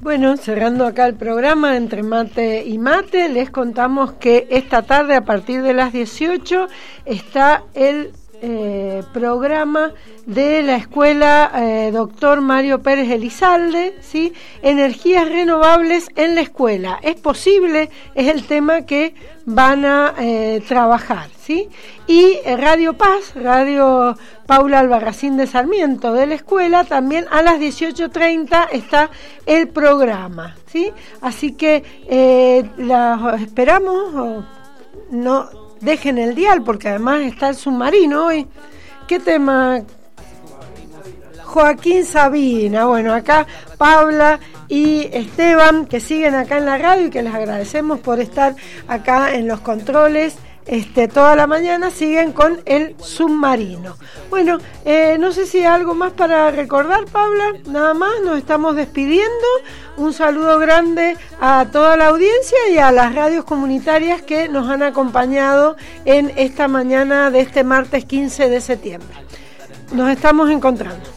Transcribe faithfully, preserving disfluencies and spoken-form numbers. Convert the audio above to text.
Bueno, cerrando acá el programa entre mate y mate, les contamos que esta tarde a partir de las dieciocho está el eh, programa de la escuela eh, doctor Mario Pérez Elizalde, ¿sí? Energías renovables en la escuela. ¿Es posible? Es el tema que van a eh, trabajar, ¿sí? Y eh, Radio Paz, Radio Paula Albarracín de Sarmiento de la escuela, también a las dieciocho treinta está el programa, ¿sí? Así que eh, las esperamos, o no dejen el dial, porque además está el submarino hoy. ¿Qué tema? Joaquín Sabina. Bueno, acá Paula y Esteban, que siguen acá en la radio y que les agradecemos por estar acá en los controles este, toda la mañana, siguen con el submarino. Bueno, eh, no sé si hay algo más para recordar, Paula. Nada más, nos estamos despidiendo. Un saludo grande a toda la audiencia y a las radios comunitarias que nos han acompañado en esta mañana de este martes quince de septiembre. Nos estamos encontrando.